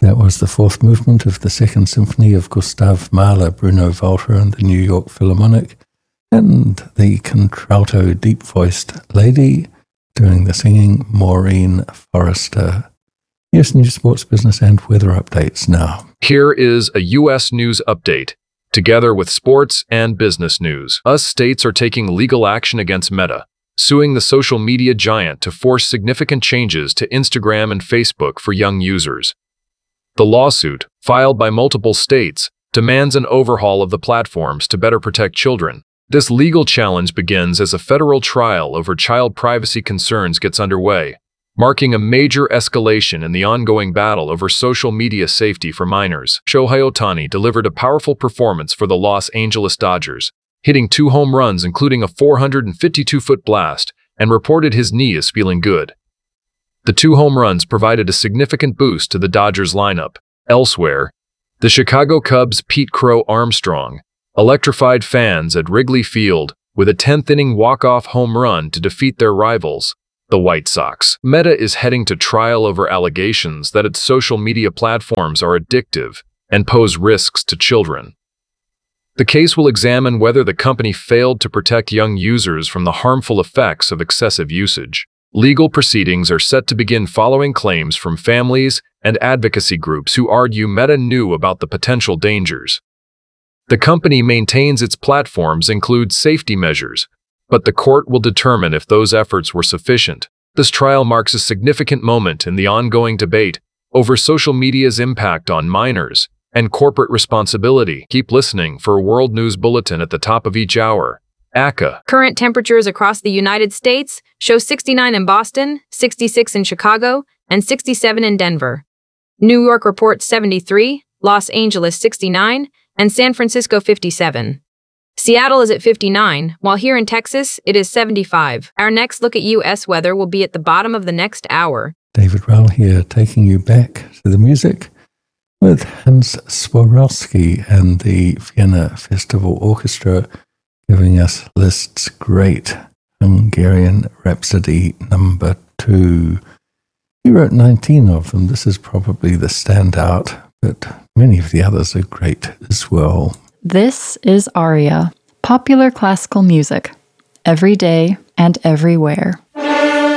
That was the fourth movement of the Second Symphony of Gustav Mahler, Bruno Walter and the New York Philharmonic, and the contralto deep-voiced lady doing the singing, Maureen Forrester. Yes, news, sports, business, and weather updates now. Here is a U.S. news update. Together with sports and business news, US states are taking legal action against Meta, suing the social media giant to force significant changes to Instagram and Facebook for young users. The lawsuit, filed by multiple states, demands an overhaul of the platforms to better protect children. This legal challenge begins as a federal trial over child privacy concerns gets underway, marking a major escalation in the ongoing battle over social media safety for minors. Shohei Ohtani delivered a powerful performance for the Los Angeles Dodgers, hitting 2 home runs including a 452-foot blast, and reported his knee is feeling good. The 2 home runs provided a significant boost to the Dodgers lineup. Elsewhere, the Chicago Cubs' Pete Crow Armstrong electrified fans at Wrigley Field with a 10th-inning walk-off home run to defeat their rivals, the White Sox. Meta is heading to trial over allegations that its social media platforms are addictive and pose risks to children. The case will examine whether the company failed to protect young users from the harmful effects of excessive usage. Legal proceedings are set to begin following claims from families and advocacy groups who argue Meta knew about the potential dangers. The company maintains its platforms include safety measures, but the court will determine if those efforts were sufficient. This trial marks a significant moment in the ongoing debate over social media's impact on minors and corporate responsibility. Keep listening for a World News Bulletin at the top of each hour. ACA. Current temperatures across the United States show 69 in Boston, 66 in Chicago, and 67 in Denver. New York reports 73, Los Angeles 69, and San Francisco 57. Seattle is at 59, while here in Texas, it is 75. Our next look at U.S. weather will be at the bottom of the next hour. David Rowell here, taking you back to the music with Hans Swarowski and the Vienna Festival Orchestra, giving us Liszt's great Hungarian Rhapsody No. 2. He wrote 19 of them. This is probably the standout, but many of the others are great as well. This is Aria, popular classical music, every day and everywhere.